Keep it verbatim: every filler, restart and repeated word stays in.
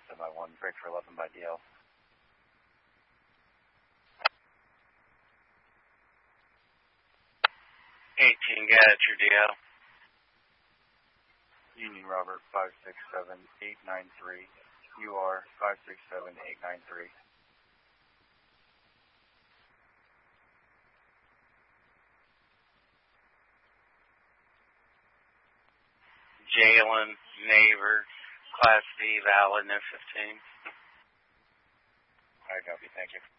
seven by one, break for eleven by D L. eighteen, get at your D L. Union Robert, five six seven eight nine three, U R five six seven eight nine three. Jalen, Neighbor, Class B, valid, N fifteen. I copy, thank you.